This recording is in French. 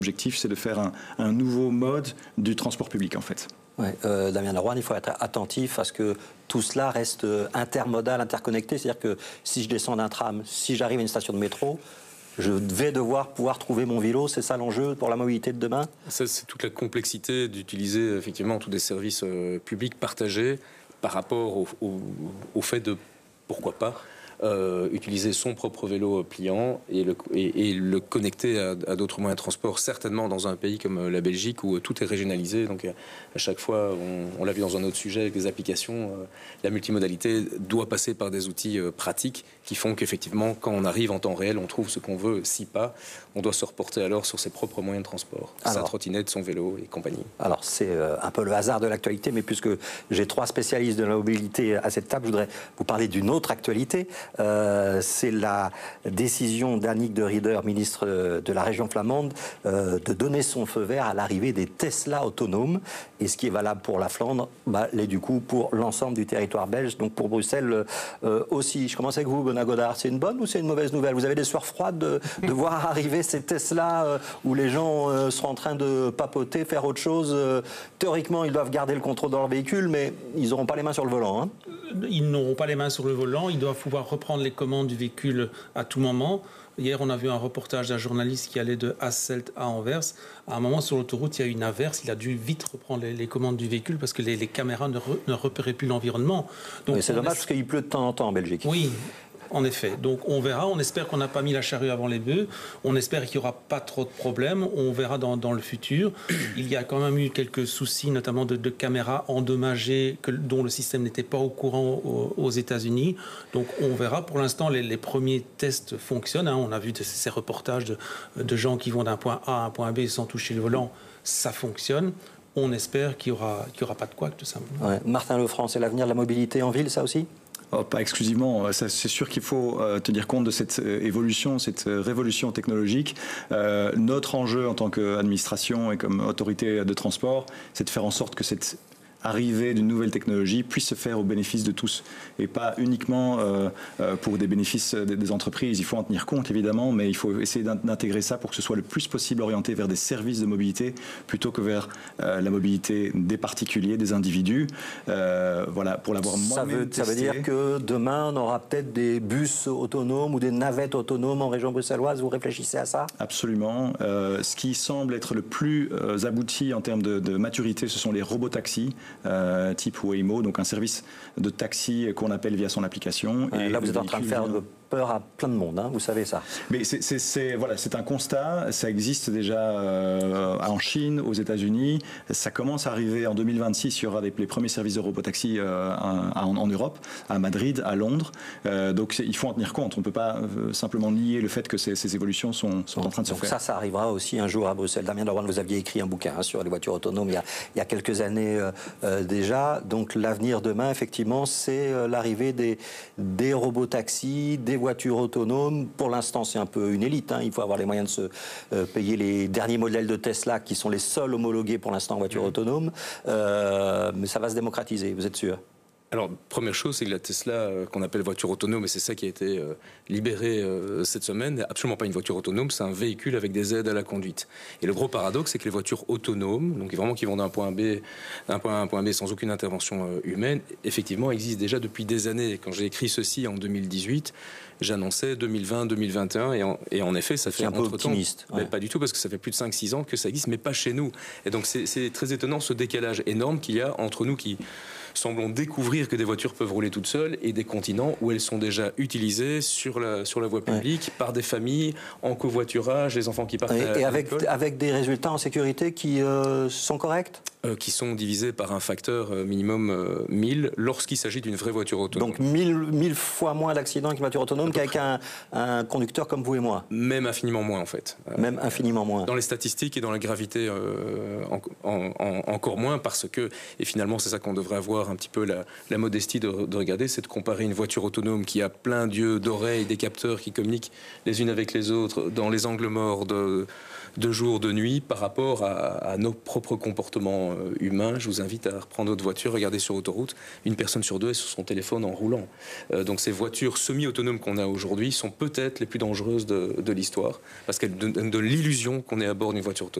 L'objectif, c'est de faire un nouveau mode du transport public, en fait. Ouais, Damien Leroy, il faut être attentif à ce que tout cela reste intermodal, interconnecté. C'est-à-dire que si je descends d'un tram, si j'arrive à une station de métro, je vais devoir pouvoir trouver mon vélo. C'est ça l'enjeu pour la mobilité de demain? Ça, c'est toute la complexité d'utiliser effectivement tous des services publics partagés par rapport au fait de, pourquoi pas, utiliser son propre vélo pliant et le connecter à d'autres moyens de transport, certainement dans un pays comme la Belgique où tout est régionalisé. Donc à chaque fois, on l'a vu dans un autre sujet avec des applications, la multimodalité doit passer par des outils pratiques qui font qu'effectivement, quand on arrive en temps réel, on trouve ce qu'on veut. Si pas, on doit se reporter alors sur ses propres moyens de transport, sa trottinette, son vélo et compagnie. Alors c'est un peu le hasard de l'actualité, mais puisque j'ai 3 spécialistes de la mobilité à cette table, je voudrais vous parler d'une autre actualité. C'est la décision d'Annick de Rieder, ministre de la région flamande, de donner son feu vert à l'arrivée des Tesla autonomes. Et ce qui est valable pour la Flandre, l'est du coup pour l'ensemble du territoire belge, donc pour Bruxelles aussi. Je commence avec vous, Benoît Godard. C'est une bonne ou c'est une mauvaise nouvelle? Vous avez des sueurs froides de voir arriver ces Tesla où les gens sont en train de papoter, faire autre chose. Théoriquement, ils doivent garder le contrôle dans leur véhicule, mais ils n'auront pas les mains sur le volant. Hein. Ils n'auront pas les mains sur le volant. Ils doivent pouvoir reprendre les commandes du véhicule à tout moment. Hier, on a vu un reportage d'un journaliste qui allait de Hasselt à Anvers. À un moment, sur l'autoroute, il y a eu une averse. Il a dû vite reprendre les commandes du véhicule parce que les caméras ne repéraient plus l'environnement. Mais c'est dommage parce qu'il pleut de temps en temps en Belgique. Oui. En effet, donc on verra, on espère qu'on n'a pas mis la charrue avant les bœufs, on espère qu'il n'y aura pas trop de problèmes, on verra dans le futur. Il y a quand même eu quelques soucis, notamment de caméras endommagées dont le système n'était pas au courant aux États-Unis. Donc on verra, pour l'instant les premiers tests fonctionnent, hein. On a vu ces reportages de gens qui vont d'un point A à un point B sans toucher le volant, ça fonctionne. On espère qu'il n'y aura pas de couac, tout simplement. Ouais. Martin Lefranc, c'est l'avenir de la mobilité en ville, ça aussi ? Oh, pas exclusivement. C'est sûr qu'il faut tenir compte de cette évolution, cette révolution technologique. Notre enjeu en tant qu'administration et comme autorité de transport, c'est de faire en sorte que cette arrivée d'une nouvelle technologie puisse se faire au bénéfice de tous et pas uniquement pour des bénéfices des entreprises. Il faut en tenir compte évidemment, mais il faut essayer d'intégrer ça pour que ce soit le plus possible orienté vers des services de mobilité plutôt que vers la mobilité des particuliers, des individus. Voilà, pour l'avoir moi-même testé. Ça veut dire que demain on aura peut-être des bus autonomes ou des navettes autonomes en région bruxelloise. Vous réfléchissez à ça? Absolument. Ce qui semble être le plus abouti en termes de maturité, ce sont les robotaxis. Type Waymo, donc un service de taxi qu'on appelle via son application. Et là, vous êtes en train de faire peur à plein de monde, hein, vous savez ça. Mais c'est un constat, ça existe déjà en Chine, aux États-Unis, ça commence à arriver en 2026, il y aura les premiers services de robotaxi en Europe, à Madrid, à Londres, donc il faut en tenir compte, on ne peut pas simplement nier le fait que ces évolutions sont en train de se faire. Donc ça arrivera aussi un jour à Bruxelles. Damien Leroy, vous aviez écrit un bouquin sur les voitures autonomes il y a quelques années déjà, donc l'avenir demain, effectivement, c'est l'arrivée des robotaxis, des voitures autonomes. Pour l'instant, c'est un peu une élite. Hein. Il faut avoir les moyens de se payer les derniers modèles de Tesla qui sont les seuls homologués pour l'instant en voiture autonome. Mais ça va se démocratiser, vous êtes sûr? Alors, première chose, c'est que la Tesla, qu'on appelle voiture autonome, et c'est ça qui a été libéré cette semaine, n'est absolument pas une voiture autonome, c'est un véhicule avec des aides à la conduite. Et le gros paradoxe, c'est que les voitures autonomes, donc vraiment qui vont d'un point A à un point B sans aucune intervention humaine, effectivement existent déjà depuis des années. Quand j'ai écrit ceci en 2018, j'annonçais 2020, 2021, et en effet, ça fait un peu optimiste. Ouais. Pas du tout, parce que ça fait plus de 5-6 ans que ça existe, mais pas chez nous. Et donc c'est très étonnant ce décalage énorme qu'il y a entre nous qui semblons découvrir que des voitures peuvent rouler toutes seules et des continents où elles sont déjà utilisées sur la voie publique par des familles, en covoiturage, les enfants qui partent et avec des résultats en sécurité qui sont corrects, qui sont divisés par un facteur minimum 1000 lorsqu'il s'agit d'une vraie voiture autonome. Donc 1000 fois moins d'accidents avec une voiture autonome qu'avec un conducteur comme vous et moi. Même infiniment moins en fait. Même infiniment moins. Dans les statistiques et dans la gravité encore moins, parce que, et finalement c'est ça qu'on devrait avoir un petit peu la modestie de regarder, c'est de comparer une voiture autonome qui a plein d'yeux, d'oreilles, des capteurs qui communiquent les unes avec les autres dans les angles morts de jour, de nuit, par rapport à nos propres comportements humains. Je vous invite à reprendre votre voiture, regarder sur autoroute. Une personne sur deux est sur son téléphone en roulant. Donc ces voitures semi-autonomes qu'on a aujourd'hui sont peut-être les plus dangereuses de l'histoire, parce qu'elles donnent l'illusion qu'on est à bord d'une voiture autonome.